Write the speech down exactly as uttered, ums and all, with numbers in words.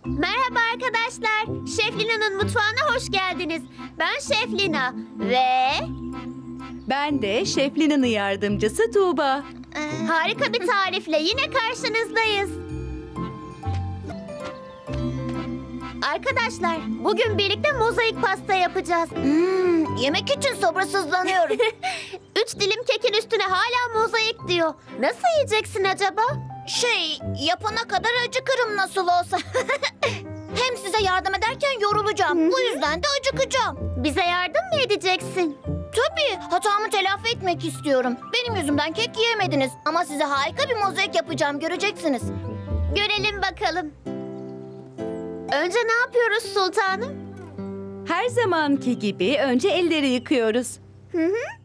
Merhaba arkadaşlar. Şef Lina'nın mutfağına hoş geldiniz. Ben Şef Lina ve Ben de Şef Lina'nın yardımcısı Tuğba. harika bir tarifle yine karşınızdayız. Arkadaşlar, bugün birlikte mozaik pasta yapacağız. Hmm, yemek için sabırsızlanıyorum. Üç dilim kekin üstüne hala mozaik diyor. Nasıl yiyeceksin acaba? Şey, yapana kadar acıkırım nasıl olsa. Hem size yardım ederken yorulacağım. Bu yüzden de acıkacağım. Bize yardım mı edeceksin? Tabii, hatamı telafi etmek istiyorum. Benim yüzümden kek yiyemediniz. Ama size harika bir mozaik yapacağım, göreceksiniz. Görelim bakalım. Önce ne yapıyoruz sultanım? Her zamanki gibi önce elleri yıkıyoruz. Hı hı.